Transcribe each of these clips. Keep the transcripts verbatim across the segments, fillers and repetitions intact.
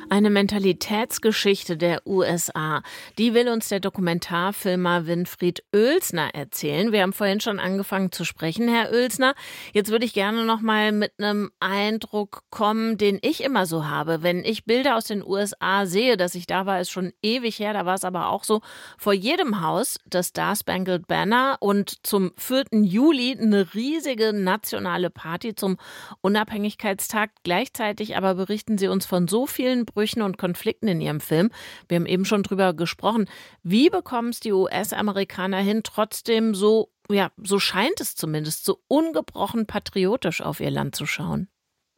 Eine Mentalitätsgeschichte der U S A, die will uns der Dokumentarfilmer Winfried Oelsner erzählen. Wir haben vorhin schon angefangen zu sprechen, Herr Oelsner. Jetzt würde ich gerne noch mal mit einem Eindruck kommen, den ich immer so habe. Wenn ich Bilder aus den U S A sehe, dass ich da war, ist schon ewig her, da war es aber auch so, vor jedem Haus das Star-Spangled Banner und zum vierten Juli eine riesige nationale Party zum Unabhängigkeitstag. Gleichzeitig aber berichten Sie uns von so vielen Brüchen und Konflikten in Ihrem Film. Wir haben eben schon drüber gesprochen. Wie bekommen es die U S-Amerikaner hin, trotzdem so, ja, so scheint es zumindest, so ungebrochen patriotisch auf ihr Land zu schauen?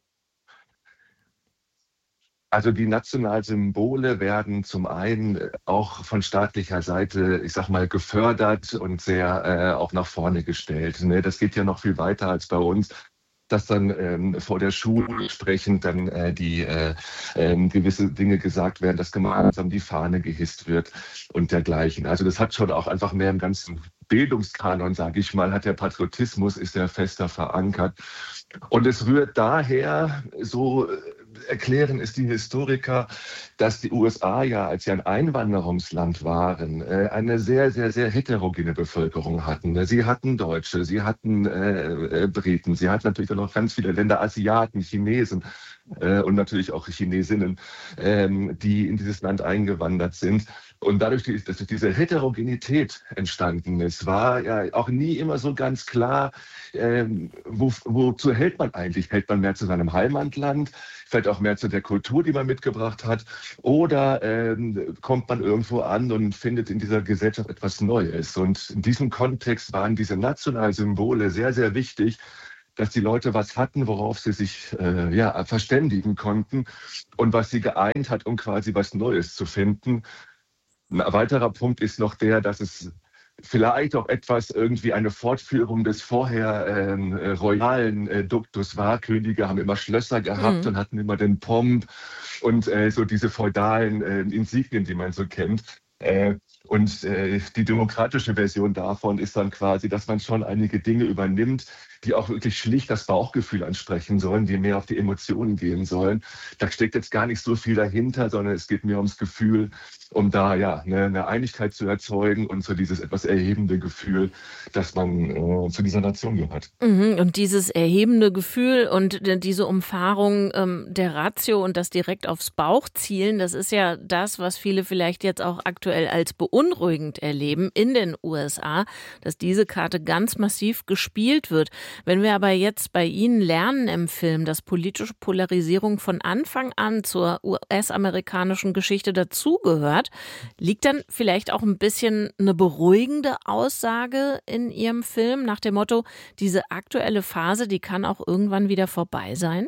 Also die Nationalsymbole werden zum einen auch von staatlicher Seite, ich sag mal, gefördert und sehr äh, auch nach vorne gestellt. Ne? Das geht ja noch viel weiter als bei uns, dass dann ähm, vor der Schule sprechend dann äh, die äh, ähm, gewisse Dinge gesagt werden, dass gemeinsam die Fahne gehisst wird und dergleichen. Also das hat schon auch einfach mehr im ganzen Bildungskanon, sage ich mal, hat der Patriotismus, ist der fester verankert. Und es rührt daher, so äh, erklären es die Historiker, dass die U S A ja, als sie ein Einwanderungsland waren, äh, eine sehr, sehr, sehr heterogene Bevölkerung hatten. Sie hatten Deutsche, sie hatten äh, äh, Briten, sie hatten natürlich auch noch ganz viele Länder, Asiaten, Chinesen äh, und natürlich auch Chinesinnen, ähm, die in dieses Land eingewandert sind. Und dadurch, dass diese Heterogenität entstanden ist, war ja auch nie immer so ganz klar, ähm, wo, wozu hält man eigentlich? Hält man mehr zu seinem Heimatland, vielleicht auch mehr zu der Kultur, die man mitgebracht hat? Oder ähm, kommt man irgendwo an und findet in dieser Gesellschaft etwas Neues? Und in diesem Kontext waren diese Nationalsymbole sehr, sehr wichtig, dass die Leute was hatten, worauf sie sich äh, ja, verständigen konnten und was sie geeint hat, um quasi was Neues zu finden. Ein weiterer Punkt ist noch der, dass es vielleicht auch etwas irgendwie eine Fortführung des vorher ähm, äh, royalen äh, Duktus war. Könige haben immer Schlösser gehabt Mhm. und hatten immer den Pomp und äh, so diese feudalen äh, Insignien, die man so kennt. Äh, und äh, die demokratische Version davon ist dann quasi, dass man schon einige Dinge übernimmt, die auch wirklich schlicht das Bauchgefühl ansprechen sollen, die mehr auf die Emotionen gehen sollen. Da steckt jetzt gar nicht so viel dahinter, sondern es geht mehr ums Gefühl, um da ja eine, eine Einigkeit zu erzeugen und so dieses etwas erhebende Gefühl, dass man äh, zu dieser Nation gehört. Mhm, und dieses erhebende Gefühl und d- diese Umfahrung ähm, der Ratio und das direkt aufs Bauch zielen, das ist ja das, was viele vielleicht jetzt auch aktuell als beunruhigend erleben in den U S A, dass diese Karte ganz massiv gespielt wird. Wenn wir aber jetzt bei Ihnen lernen im Film, dass politische Polarisierung von Anfang an zur U S-amerikanischen Geschichte dazugehört, liegt dann vielleicht auch ein bisschen eine beruhigende Aussage in Ihrem Film nach dem Motto, diese aktuelle Phase, die kann auch irgendwann wieder vorbei sein?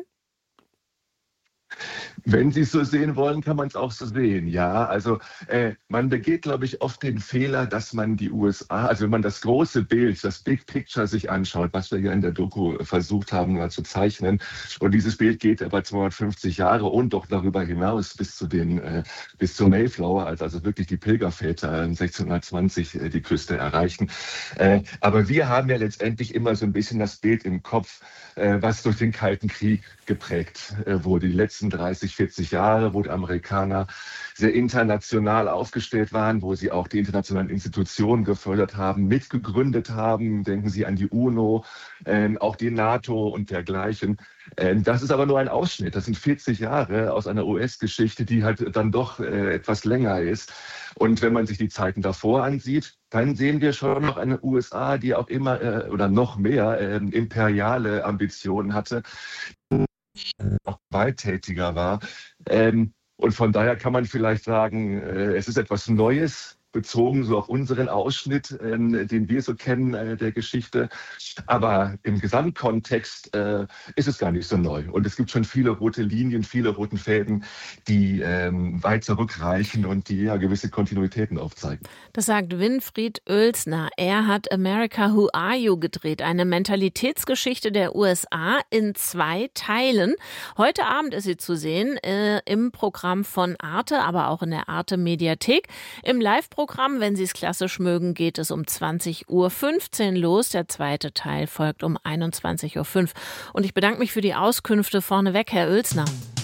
Wenn Sie es so sehen wollen, kann man es auch so sehen. Ja, also äh, man begeht, glaube ich, oft den Fehler, dass man die U S A, also wenn man das große Bild, das Big Picture sich anschaut, was wir ja in der Doku versucht haben mal zu zeichnen, und dieses Bild geht über zweihundertfünfzig Jahre und doch darüber hinaus bis zu den, äh, bis zur Mayflower, als also wirklich die Pilgerväter sechzehnhundertzwanzig äh, die Küste erreichten. Äh, aber wir haben ja letztendlich immer so ein bisschen das Bild im Kopf, äh, was durch den Kalten Krieg geprägt äh, wurde. Die letzten dreißig, vierzig Jahre, wo die Amerikaner sehr international aufgestellt waren, wo sie auch die internationalen Institutionen gefördert haben, mitgegründet haben. Denken Sie an die UNO, ähm, auch die NATO und dergleichen. Ähm, das ist aber nur ein Ausschnitt. Das sind vierzig Jahre aus einer U S-Geschichte, die halt dann doch äh, etwas länger ist. Und wenn man sich die Zeiten davor ansieht, dann sehen wir schon noch eine U S A, die auch immer äh, oder noch mehr äh, imperiale Ambitionen hatte, auch gewalttätiger war. Ähm, und von daher kann man vielleicht sagen, äh, es ist etwas Neues, bezogen so auf unseren Ausschnitt, äh, den wir so kennen äh, der Geschichte. Aber im Gesamtkontext äh, ist es gar nicht so neu. Und es gibt schon viele rote Linien, viele roten Fäden, die ähm, weit zurückreichen und die ja gewisse Kontinuitäten aufzeigen. Das sagt Winfried Oelsner. Er hat America Who Are You gedreht, eine Mentalitätsgeschichte der U S A in zwei Teilen. Heute Abend ist sie zu sehen äh, im Programm von Arte, aber auch in der Arte Mediathek. Im Live-Programm, wenn Sie es klassisch mögen, geht es um zwanzig Uhr fünfzehn los. Der zweite Teil folgt um einundzwanzig Uhr fünf. Und ich bedanke mich für die Auskünfte vorneweg, Herr Oelsner.